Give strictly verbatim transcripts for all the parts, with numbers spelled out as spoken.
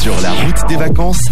Sur la route des vacances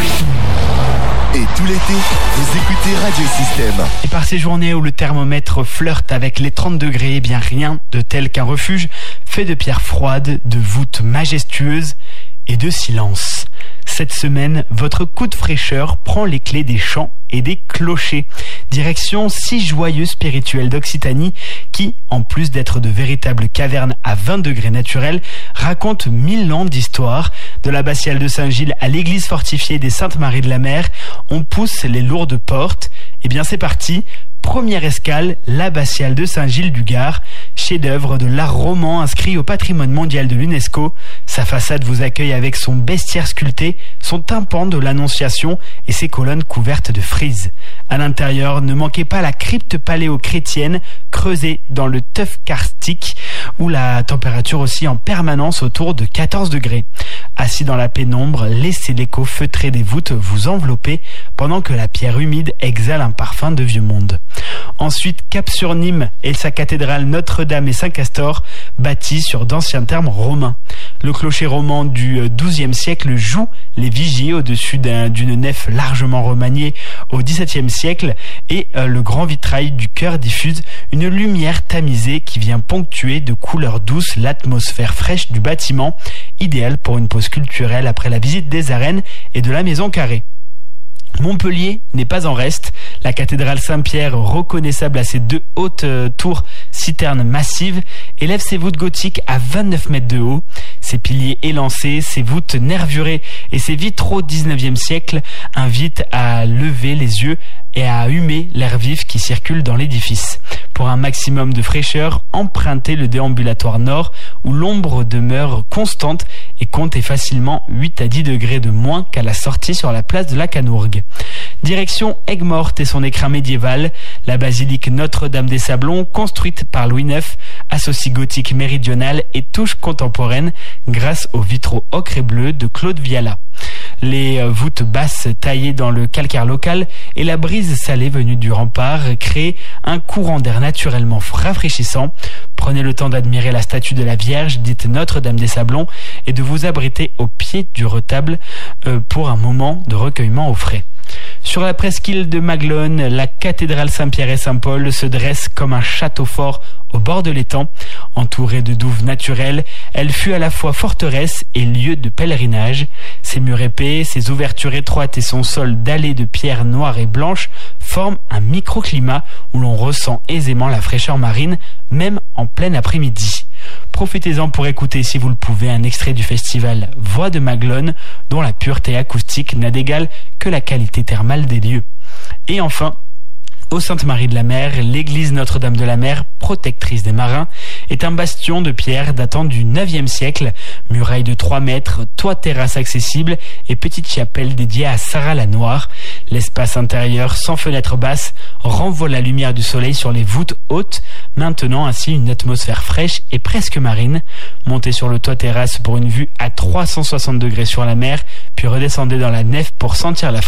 et tout l'été, vous écoutez Radio Système. Et par ces journées où le thermomètre flirte avec les trente degrés, eh bien rien de tel qu'un refuge fait de pierres froides, de voûtes majestueuses et de silence. Cette semaine, votre coup de fraîcheur prend les clés des champs et des clochers. Direction six joyeux spirituels d'Occitanie qui, en plus d'être de véritables cavernes à vingt degrés naturels, racontent mille ans d'histoire. De l'abbatiale de Saint-Gilles à l'église fortifiée des Saintes-Maries de la Mer, on pousse les lourdes portes. Eh bien c'est parti. Première escale, l'abbatiale de Saint-Gilles du Gard, chef-d'œuvre de l'art roman inscrit au patrimoine mondial de l'UNESCO. Sa façade vous accueille avec son bestiaire sculpté, son tympan de l'Annonciation et ses colonnes couvertes de frises. À l'intérieur, ne manquez pas la crypte paléo-chrétienne creusée dans le tuff karstique où la température oscille en permanence autour de quatorze degrés. Assis dans la pénombre, laissez l'écho feutré des voûtes vous envelopper pendant que la pierre humide exhale un parfum de vieux monde. Ensuite, cap sur Nîmes et sa cathédrale Notre-Dame et Saint-Castor, bâtie sur d'anciens termes romains. Le clocher roman du douzième siècle joue les vigies au-dessus d'un, d'une nef largement remaniée au dix-septième siècle et euh, le grand vitrail du chœur diffuse une lumière tamisée qui vient ponctuer de couleurs douces l'atmosphère fraîche du bâtiment, idéal pour une pause culturelle après la visite des arènes et de la Maison Carrée. Montpellier n'est pas en reste. La cathédrale Saint-Pierre, reconnaissable à ses deux hautes euh, tours citernes massives, élève ses voûtes gothiques à vingt-neuf mètres de haut. Ses piliers élancés, ses voûtes nervurées et ses vitraux dix-neuvième siècle invitent à lever les yeux et à humer l'air vif qui circule dans l'édifice. Pour un maximum de fraîcheur, empruntez le déambulatoire nord où l'ombre demeure constante et compte facilement huit à dix degrés de moins qu'à la sortie sur la place de la Canourgue. Direction Aigues-Mortes et son écrin médiéval, la basilique Notre-Dame des Sablons, construite par Louis neuf, associe gothique méridionale et touche contemporaine grâce aux vitraux ocre et bleu de Claude Viala. Les voûtes basses taillées dans le calcaire local et la brise salée venue du rempart créent un courant d'air naturellement rafraîchissant. Prenez le temps d'admirer la statue de la Vierge, dite Notre-Dame des Sablons, et de vous abriter au pied du retable euh, pour un moment de recueillement au frais. Sur la presqu'île de Maglone, la cathédrale Saint-Pierre et Saint-Paul se dresse comme un château fort au bord de l'étang. Entourée de douves naturelles, elle fut à la fois forteresse et lieu de pèlerinage. Ses murs épais, ses ouvertures étroites et son sol dallé de pierres noires et blanches forment un microclimat où l'on ressent aisément la fraîcheur marine, même en plein après-midi. Profitez-en pour écouter, si vous le pouvez, un extrait du festival Voix de Maglone, dont la pureté acoustique n'a d'égal que la qualité thermale des lieux. Et enfin, aux Saintes-Maries de la Mer, l'église Notre-Dame de la Mer, protectrice des marins, est un bastion de pierre datant du neuvième siècle, muraille de trois mètres, toit terrasse accessible et petite chapelle dédiée à Sarah la Noire. L'espace intérieur, sans fenêtre basse, renvoie la lumière du soleil sur les voûtes hautes, maintenant ainsi une atmosphère fraîche et presque marine. Montez sur le toit terrasse pour une vue à trois cent soixante degrés sur la mer, puis redescendez dans la nef pour sentir la